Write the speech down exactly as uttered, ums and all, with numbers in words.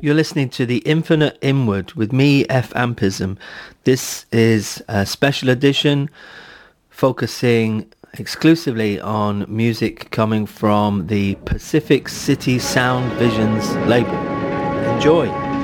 You're listening to The Infinite Inward with me, F. Ampism. This is a special edition focusing exclusively on music coming from the Pacific City Sound Visions label. Enjoy!